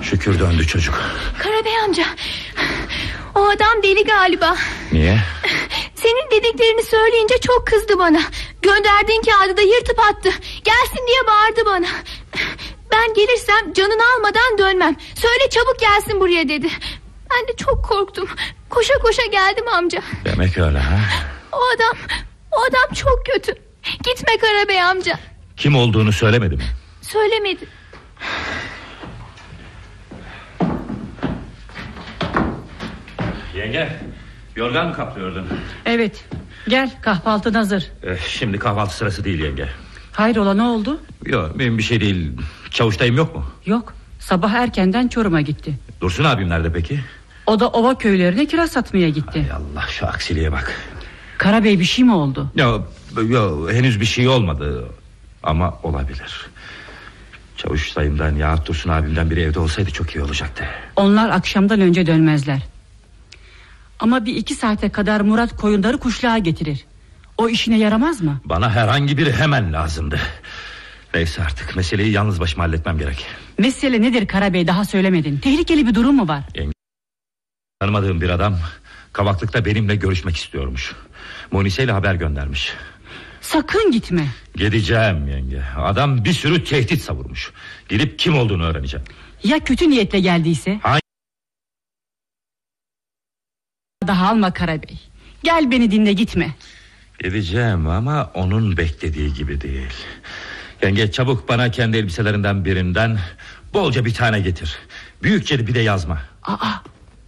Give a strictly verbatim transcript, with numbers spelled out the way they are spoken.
Şükür döndü çocuk. Karabey amca, o adam deli galiba. Niye? Senin dediklerini söyleyince çok kızdı bana. Gönderdiğin kağıdı da yırtıp attı. Gelsin diye bağırdı bana. Ben gelirsem canını almadan dönmem. Söyle çabuk gelsin buraya dedi. Ben de çok korktum. Koşa koşa geldim amca. Demek öyle ha? O adam, o adam çok kötü. Gitme Karabey amca. Kim olduğunu söylemedi mi? Söylemedi. Yenge, yorgan mı kaplıyordun? Evet, gel kahvaltın hazır. Ee, şimdi kahvaltı sırası değil yenge. Hayrola, ne oldu? Yok, benim bir şey değil. Çavuştayım yok mu? Yok, sabah erkenden Çorum'a gitti. Dursun abim nerede peki? O da ova köylerine kiraz satmaya gitti. Hay Allah, şu aksiliğe bak. Karabey, bir şey mi oldu? Yok, yok, henüz bir şey olmadı. Ama olabilir. Çavuş dayımdan ya Dursun abimden biri evde olsaydı çok iyi olacaktı. Onlar akşamdan önce dönmezler. Ama bir iki saate kadar Murat koyunları kuşluğa getirir. O işine yaramaz mı? Bana herhangi biri hemen lazımdı. Neyse, artık meseleyi yalnız başıma halletmem gerek. Mesele nedir Karabey, daha söylemedin. Tehlikeli bir durum mu var? Yenge, tanımadığım bir adam Kavaklık'ta benimle görüşmek istiyormuş. Munise ile haber göndermiş. Sakın gitme. Gideceğim yenge. Adam bir sürü tehdit savurmuş. Gidip kim olduğunu öğreneceğim. Ya kötü niyetle geldiyse? Hayır. Daha alma Karabey. Gel beni dinle, gitme. Gideceğim ama onun beklediği gibi değil. Yenge, çabuk bana kendi elbiselerinden birinden bolca bir tane getir. Büyükçe bir de yazma. Aa,